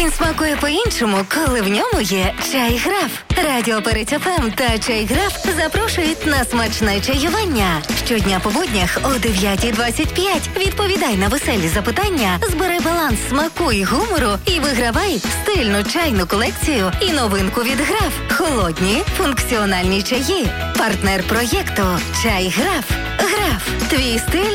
Він смакує по-іншому, коли в ньому є чай Граф. Радіо Перець ФМ та чай Граф запрошують на смачне чаювання. Щодня по буднях о 9:25 відповідай на веселі запитання, збери баланс смаку і гумору і вигравай стильну чайну колекцію і новинку від Граф. Холодні, функціональні чаї. Партнер проєкту «Чай Граф». Граф. Твій стиль